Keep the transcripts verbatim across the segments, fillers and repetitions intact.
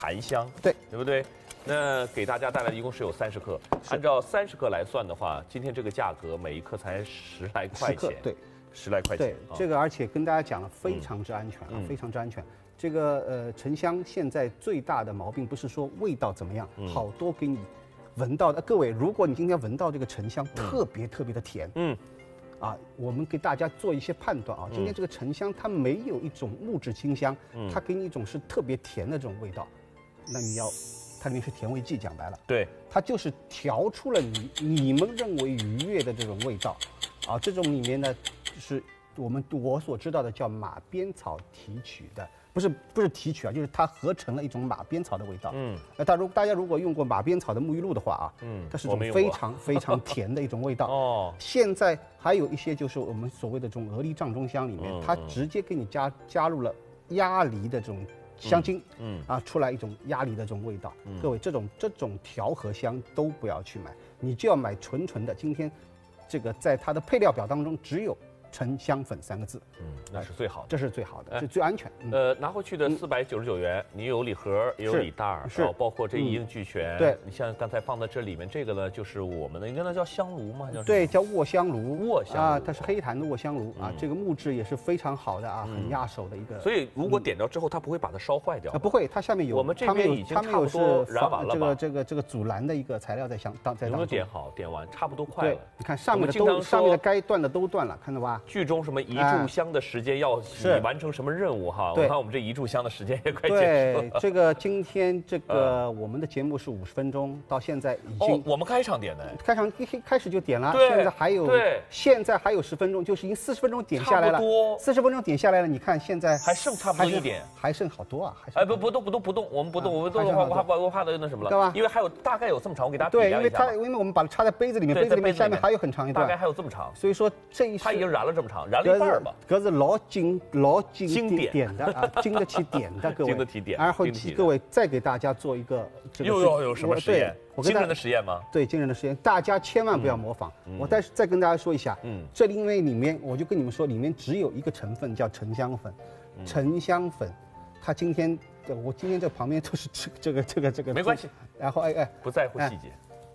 檀香， 对对不对？那给大家带来的一共是有三十克，按照三十克来算的话，今天这个价格每一克才十来块钱， 对， 十来块钱。 对，这个而且跟大家讲了，非常之安全啊， 嗯、 非常之安全。这个呃，沉香现在最大的毛病不是说味道怎么样，嗯、好多给你闻到的。各位，如果你今天闻到这个沉香特别特别的甜，嗯。啊，我们给大家做一些判断啊。今天这个沉香它没有一种木质清香，嗯、它给你一种是特别甜的这种味道，那你要，它里面是甜味剂，讲白了， 对， 它就是调出了你你们认为愉悦的这种味道，啊，这种里面呢，就是我们我所知道的叫马鞭草提取的。不是不是提取啊，就是它合成了一种马鞭草的味道。嗯，那大如大家如果用过马鞭草的沐浴露的话啊，嗯，它是一种非常非常甜的一种味道。哦，现在还有一些就是我们所谓的这种鹅梨帐中香里面，嗯、它直接给你加加入了鸭梨的这种香精，嗯，嗯啊，出来一种鸭梨的这种味道。嗯、各位，这种这种调和香都不要去买，你就要买纯纯的。今天这个在它的配料表当中只有沉香粉三个字， 嗯，那是最好的， 这是最好的，是最安全。 呃，拿回去的四百九十九元，你有礼盒，也有礼袋儿， 是， 包括这一应俱全。 对， 你像刚才放在这里面，这个呢，就是我们的应该那叫香炉吗？叫对，叫卧香炉。 卧香啊，它是黑檀的卧香炉啊，这个木质也是非常好的啊，很压手的一个。 所以如果点着之后，它不会把它烧坏掉。 啊，不会，它下面有。 我们这边已经差不多燃完了吧？ 这个这个这个阻燃的一个材料在香当在当中。 有没有点好？点完差不多快了。 你看上面的都上面的该断的都断了，看到吧？ 剧中什么一炷香的时间要你完成什么任务哈？我看我们这一炷香的时间也快结束了。 对，这个今天这个我们的节目是五十分钟，到现在已经。 哦，我们开场点的。 开场一开始就点了，现在还有。 对。 现在还有十分钟，就是已经四十分钟点下来了。 差不多。 四十分钟点下来了，你看现在还剩差不多一点， 还剩好多啊！ 哎，不不动不动不动，我们不动，我们动的话，我怕我怕的那什么了， 对吧？ 因为还有大概有这么长，我给大家比对， 量因为它因为我们把它插在杯子里面，杯子里面下面还有很长一段， 大概还有这么长， 所以说这一它已经燃了这么长，燃了一半吧。 可是老经老经经典的啊，经得起点的各位， 经得起点。 然后各位再给大家做一个这个又要有什么实验？ 我惊人的实验吗？ 对，惊人的实验，大家千万不要模仿。我再再跟大家说一下，嗯，这里因为里面我就跟你们说，里面只有一个成分叫沉香粉，沉香粉，它今天我今天这旁边都是这这个这个这个， 没关系。 然后哎哎， 不在乎细节。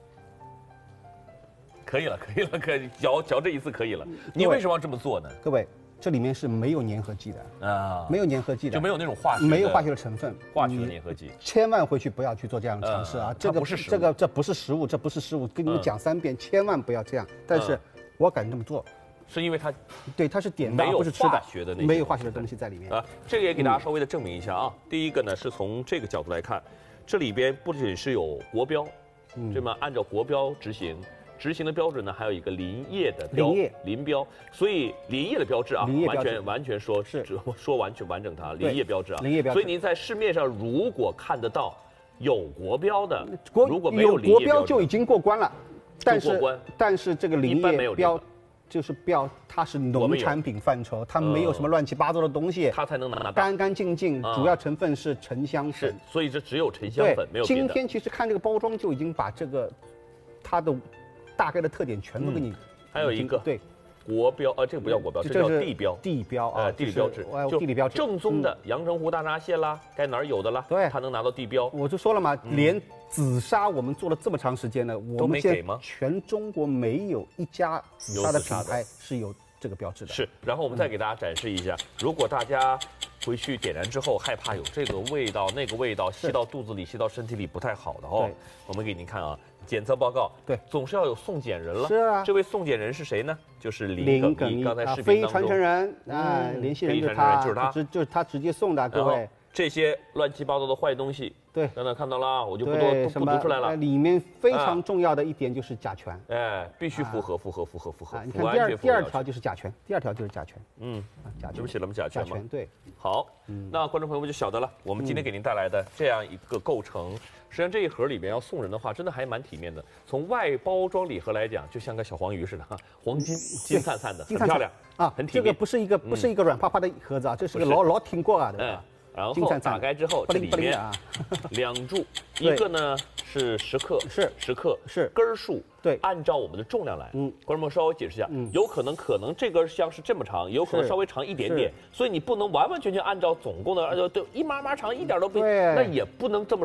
可以了，可以了，可以嚼嚼这一次可以了。你为什么要这么做呢？ 各位，这里面是没有粘合剂的啊，没有粘合剂的， 就没有那种化学， 没有化学的成分， 化学的粘合剂。 千万回去不要去做这样的尝试啊！这个不是这个这不是食物，这不是食物，跟你们讲三遍，千万不要这样。但是我敢这么做， 是因为它， 对，它是点的，不是吃的，没有化学的东西在里面啊。 这个也给大家稍微的证明一下啊。第一个呢，是从这个角度来看，这里边不仅是有国标，这么按照国标执行。执行的标准呢，还有一个林业的标，林标，所以林业的标志啊，完全完全说是说完全完整它林业标志啊， 林业标志。 所以您在市面上如果看得到有国标的，如果没有林业国标就已经过关了，但是关但是这个林业标就是标，它是农产品范畴，它没有什么乱七八糟的东西， 它才能拿到干干净净。主要成分是沉香粉， 所以这只有沉香粉，没有别的。 今天其实看这个包装就已经把这个它的。大概的特点全都给你， 还有一个对， 国标啊，这个不叫国标，这叫地标， 地标啊， 地理标志， 就地理标志， 正宗的阳澄湖大闸蟹啦，该哪儿有的啦， 对， 它能拿到地标。 我就说了嘛，连紫砂我们做了这么长时间了，我们现在全中国没有一家紫砂的品牌是有这个标志的。 是，然后我们再给大家展示一下，如果大家回去点燃之后害怕有这个味道、那个味道吸到肚子里、吸到身体里不太好的哦，我们给您看啊。检测报告对， 总是要有送检人了。 是啊， 这位送检人是谁呢？就是林耿一。刚才视频当中， 非传承人啊，联系人就是他， 就是他， 就是他直接送的。各位， 这些乱七八糟的坏东西， 对， 刚才看到了，我就不多不读出来了。 里面非常重要的一点就是甲醛， 哎，必须符合，符合，符合，符合。 你看第二第二条就是甲醛，第二条就是甲醛。 嗯， 甲醛， 这不写了吗？甲醛吗？ 对。 好，那观众朋友们就晓得了，我们今天给您带来的这样一个构成。实际上这一盒里边要送人的话，真的还蛮体面的。从外包装礼盒来讲，就像个小黄鱼似的哈，黄金金灿灿的，很漂亮啊， 很体面。 这个不是一个不是一个软趴趴的盒子啊，这是个老老挺过啊的。 然后打开之后，这里面两柱，一个呢是十克， 是十克， 是根数， 对， 按照我们的重量来。嗯，观众朋友稍微解释一下， 嗯， 有可能可能这根香是这么长，有可能稍微长一点点，所以你不能完完全全按照总共的，按照对一码码长一点都不，那也不能这么。